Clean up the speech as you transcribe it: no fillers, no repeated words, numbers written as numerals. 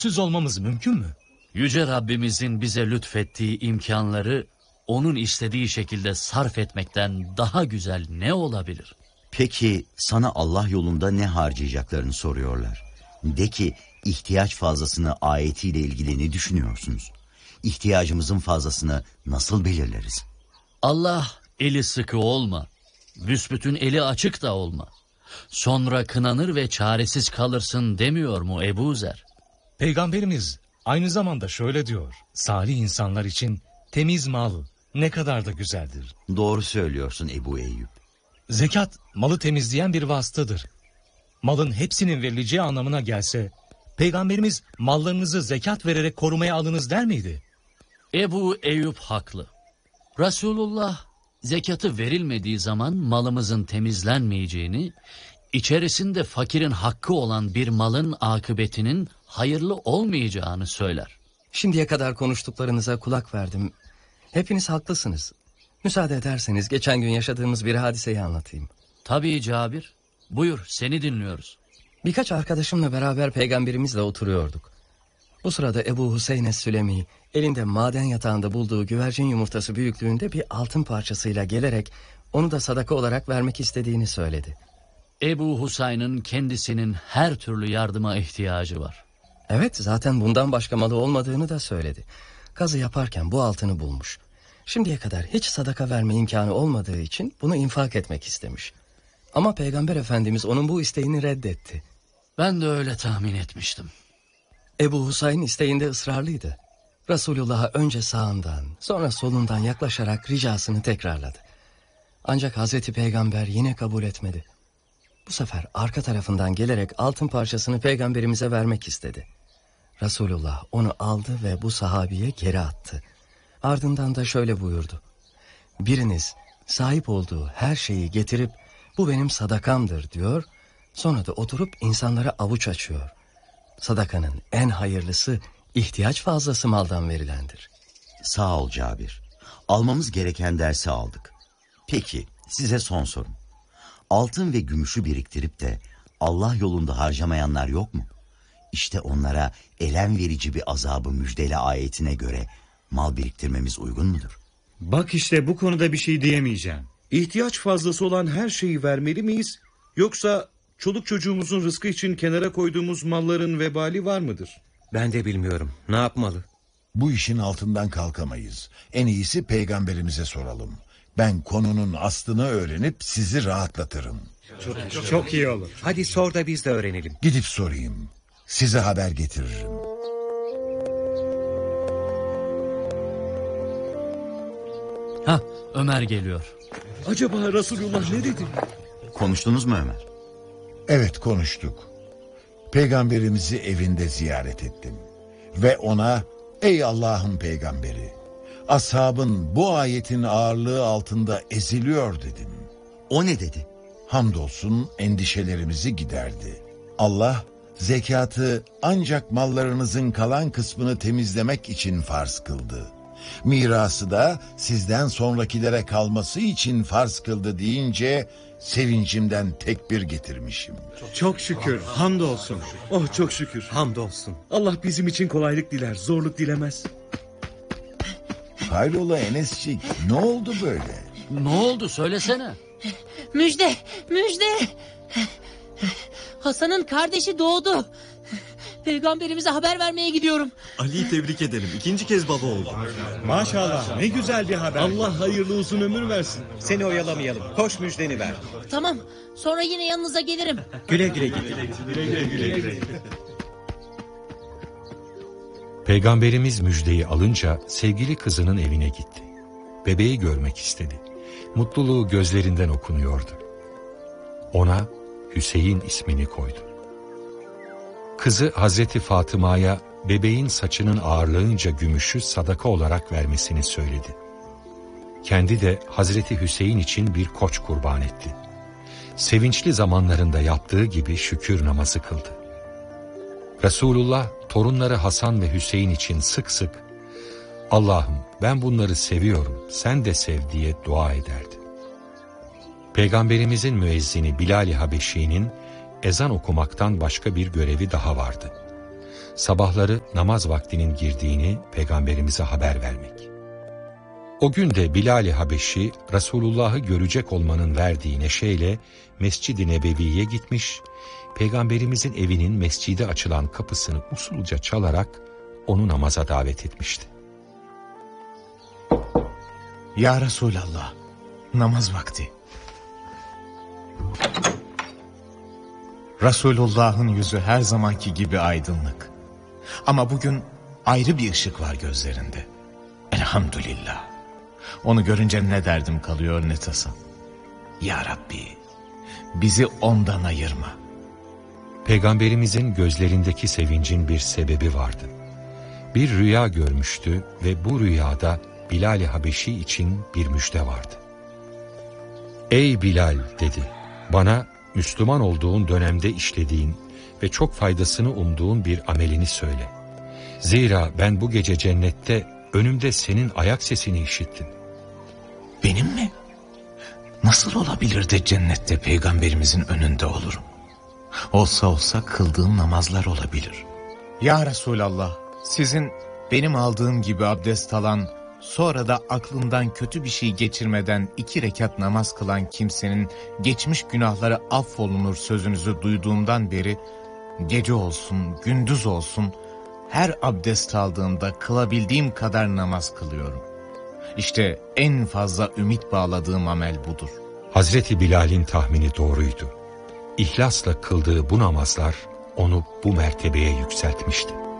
Siz olmamız mümkün mü? Yüce Rabbimizin bize lütfettiği imkanları onun istediği şekilde sarf etmekten daha güzel ne olabilir? Peki sana Allah yolunda ne harcayacaklarını soruyorlar. De ki ihtiyaç fazlasını ayetiyle ilgili ne düşünüyorsunuz? İhtiyacımızın fazlasını nasıl belirleriz? Allah eli sıkı olma, büsbütün eli açık da olma. Sonra kınanır ve çaresiz kalırsın demiyor mu Ebu Zer? Peygamberimiz aynı zamanda şöyle diyor. Salih insanlar için temiz mal ne kadar da güzeldir. Doğru söylüyorsun Ebu Eyyub. Zekat malı temizleyen bir vasıtadır. Malın hepsinin verileceği anlamına gelse, Peygamberimiz mallarınızı zekat vererek korumaya alınız der miydi? Ebu Eyyub haklı. Resulullah zekatı verilmediği zaman malımızın temizlenmeyeceğini, içerisinde fakirin hakkı olan bir malın akıbetinin hayırlı olmayacağını söyler. Şimdiye kadar konuştuklarınıza kulak verdim. Hepiniz haklısınız. Müsaade ederseniz geçen gün yaşadığımız bir hadiseyi anlatayım. Tabii Cabir. Buyur, seni dinliyoruz. Birkaç arkadaşımla beraber peygamberimizle oturuyorduk. Bu sırada Ebu Hüseyin Es-Sülemi elinde maden yatağında bulduğu güvercin yumurtası büyüklüğünde bir altın parçasıyla gelerek onu da sadaka olarak vermek istediğini söyledi. Ebu Husayn'ın kendisinin her türlü yardıma ihtiyacı var. Evet, zaten bundan başka malı olmadığını da söyledi. Kazı yaparken bu altını bulmuş. Şimdiye kadar hiç sadaka verme imkanı olmadığı için bunu infak etmek istemiş. Ama Peygamber Efendimiz onun bu isteğini reddetti. Ben de öyle tahmin etmiştim. Ebu Husayn isteğinde ısrarlıydı. Resulullah'a önce sağından sonra solundan yaklaşarak ricasını tekrarladı. Ancak Hazreti Peygamber yine kabul etmedi. Bu sefer arka tarafından gelerek altın parçasını Peygamberimize vermek istedi. Resulullah onu aldı ve bu sahabiye geri attı. Ardından da şöyle buyurdu. Biriniz sahip olduğu her şeyi getirip bu benim sadakamdır diyor. Sonra da oturup insanlara avuç açıyor. Sadakanın en hayırlısı ihtiyaç fazlası maldan verilendir. Sağ ol Cabir. Almamız gereken dersi aldık. Peki size son sorum. Altın ve gümüşü biriktirip de Allah yolunda harcamayanlar yok mu? İşte onlara elem verici bir azabı müjdele ayetine göre mal biriktirmemiz uygun mudur? Bak işte bu konuda bir şey diyemeyeceğim. İhtiyaç fazlası olan her şeyi vermeli miyiz? Yoksa çoluk çocuğumuzun rızkı için kenara koyduğumuz malların vebali var mıdır? Ben de bilmiyorum. Ne yapmalı? Bu işin altından kalkamayız. En iyisi peygamberimize soralım. Ben konunun aslını öğrenip sizi rahatlatırım. Çok iyi olur. Hadi sor da biz de öğrenelim. Gidip sorayım. Size haber getiririm. Ömer geliyor. Acaba Resulullah ne dedi? Konuştunuz mu Ömer? Evet, konuştuk. Peygamberimizi evinde ziyaret ettim. Ve ona ey Allah'ın peygamberi, ashabın bu ayetin ağırlığı altında eziliyor dedim. O ne dedi? Hamdolsun endişelerimizi giderdi. Allah zekatı ancak mallarınızın kalan kısmını temizlemek için farz kıldı. Mirası da sizden sonrakilere kalması için farz kıldı deyince sevincimden tekbir getirmişim. Çok şükür, hamdolsun. Oh çok şükür. Hamdolsun. Allah bizim için kolaylık diler, zorluk dilemez. Hayrola Enescik, ne oldu böyle? Ne oldu söylesene. Müjde, müjde. Hasan'ın kardeşi doğdu. Peygamberimize haber vermeye gidiyorum. Ali'yi tebrik edelim. İkinci kez baba oldu. Maşallah, ne güzel bir haber. Allah hayırlı uzun ömür versin. Seni oyalamayalım. Koş müjdeni ver. Tamam, sonra yine yanınıza gelirim. Güle güle git. Peygamberimiz müjdeyi alınca sevgili kızının evine gitti. Bebeği görmek istedi. Mutluluğu gözlerinden okunuyordu. Ona Hüseyin ismini koydu. Kızı Hazreti Fatıma'ya bebeğin saçının ağırlığınca gümüşü sadaka olarak vermesini söyledi. Kendi de Hazreti Hüseyin için bir koç kurban etti. Sevinçli zamanlarında yaptığı gibi şükür namazı kıldı. Resulullah torunları Hasan ve Hüseyin için sık sık Allah'ım ben bunları seviyorum, sen de sev diye dua ederdi. Peygamberimizin müezzini Bilal-i Habeşi'nin ezan okumaktan başka bir görevi daha vardı. sabahları namaz vaktinin girdiğini peygamberimize haber vermek. O gün de Bilal-i Habeşi Resulullah'ı görecek olmanın verdiği neşeyle Mescid-i Nebevi'ye gitmiş, peygamberimizin evinin mescide açılan kapısını usulca çalarak onu namaza davet etmişti. Ya Resulallah, namaz vakti. Resulullah'ın yüzü her zamanki gibi aydınlık. Ama bugün ayrı bir ışık var gözlerinde. Elhamdülillah. Onu görünce ne derdim kalıyor ne tasam. Ya Rabbi, bizi ondan ayırma. Peygamberimizin gözlerindeki sevincin bir sebebi vardı. Bir rüya görmüştü ve bu rüyada Bilal-i Habeşi için bir müjde vardı. Ey Bilal dedi, bana Müslüman olduğun dönemde işlediğin ve çok faydasını umduğun bir amelini söyle. Zira ben bu gece cennette önümde senin ayak sesini işittim. Benim mi? Nasıl olabilir de cennette peygamberimizin önünde olurum? Olsa olsa kıldığım namazlar olabilir. Ya Resulallah, sizin benim aldığım gibi abdest alan, sonra da aklından kötü bir şey geçirmeden 2 rekat namaz kılan kimsenin geçmiş günahları affolunur sözünüzü duyduğumdan beri, gece olsun, gündüz olsun, her abdest aldığımda kılabildiğim kadar namaz kılıyorum. İşte en fazla ümit bağladığım amel budur. Hazreti Bilal'in tahmini doğruydu. İhlasla kıldığı bu namazlar onu bu mertebeye yükseltmişti.